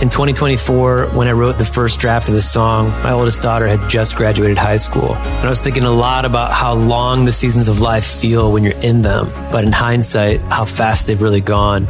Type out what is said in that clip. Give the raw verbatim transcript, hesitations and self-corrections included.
In twenty twenty-four, when I wrote the first draft of the song, my oldest daughter had just graduated high school. And I was thinking a lot about how long the seasons of life feel when you're in them, but in hindsight, how fast they've really gone.